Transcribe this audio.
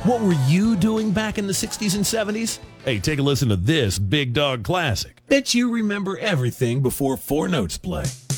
What were you doing back in the 60s and 70s? Hey, take a listen to this Big Dog classic. Bet you remember everything before 4 Notes play.